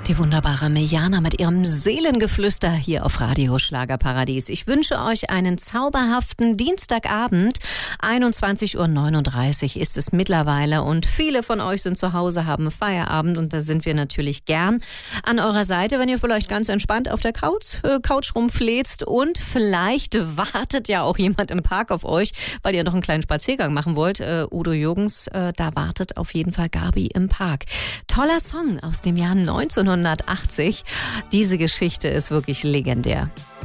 Die wunderbare Mirjana mit ihrem Seelengeflüster hier auf Radio Schlagerparadies. Ich wünsche euch einen zauberhaften Dienstagabend. 21:39 Uhr ist es mittlerweile und viele von euch sind zu Hause, haben Feierabend und da sind wir natürlich gern an eurer Seite, wenn ihr vielleicht ganz entspannt auf der Couch rumfläzt und vielleicht wartet ja auch jemand im Park auf euch, weil ihr noch einen kleinen Spaziergang machen wollt. Udo Jürgens, da wartet auf jeden Fall Gabi im Park. Toller Song aus dem Jahr 1980. Diese Geschichte ist wirklich legendär.